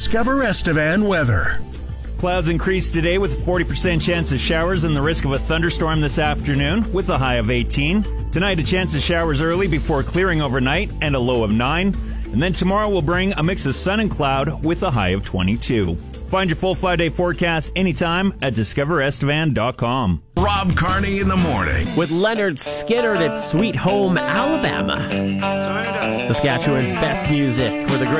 Discover Estevan weather. Clouds increase today with a 40% chance of showers and the risk of a thunderstorm this afternoon with a high of 18. Tonight, a chance of showers early before clearing overnight and a low of 9. And then tomorrow will bring a mix of sun and cloud with a high of 22. Find your full 5-day forecast anytime at discoverestevan.com. Rob Carney in the morning. With Leonard Skinnard at Sweet Home, Alabama. Saskatchewan's best music with a great